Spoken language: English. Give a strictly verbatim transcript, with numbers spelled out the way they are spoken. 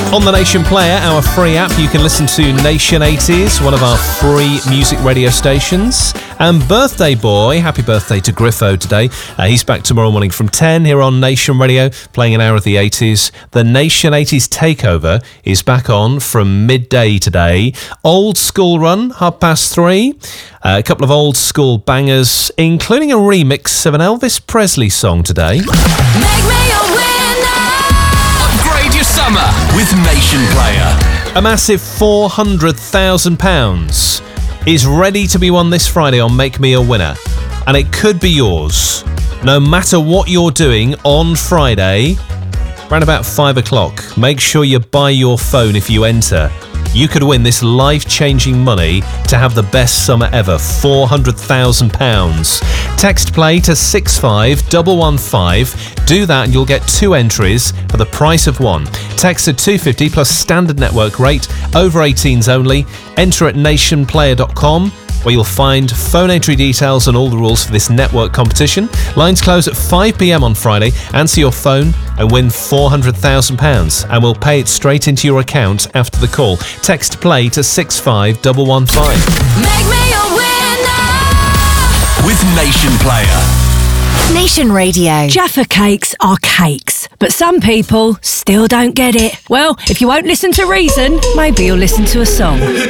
On the Nation Player, our free app, you can listen to Nation eighties, one of our free music radio stations. And Birthday Boy, happy birthday to Griffo today. Uh, he's back tomorrow morning from ten here on Nation Radio, playing an hour of the eighties. The Nation eighties Takeover is back on from midday today. Old School Run, half past three. Uh, a couple of old school bangers, including a remix of an Elvis Presley song today. Make me a winner. Upgrade your summer with Nation Player. A massive four hundred thousand pounds is ready to be won this Friday on Make Me a Winner. And it could be yours, no matter what you're doing on Friday, around about five o'clock. Make sure you buy your phone if you enter. You could win this life-changing money to have the best summer ever, four hundred thousand pounds. Text play to six five one one five. Do that and you'll get two entries for the price of one. Text to two fifty plus standard network rate, over eighteens only. Enter at nation player dot com, where you'll find phone entry details and all the rules for this network competition. Lines close at five p.m. on Friday. Answer your phone and win four hundred thousand pounds, and we'll pay it straight into your account after the call. Text play to six five one one five. Make me a winner. With Nation Player. Nation Radio. Jaffa cakes are cakes, but some people still don't get it. Well, if you won't listen to reason, maybe you'll listen to a song.